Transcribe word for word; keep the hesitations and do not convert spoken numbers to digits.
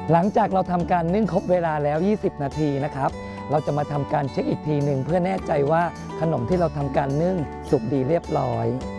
หลังจากเราทำการนึ่งครบเวลาแล้วยี่สิบนาทีนะครับเราจะมาทำการเช็คอีกทีหนึ่งเพื่อแน่ใจว่าขนมที่เราทำการนึ่งสุกดีเรียบร้อย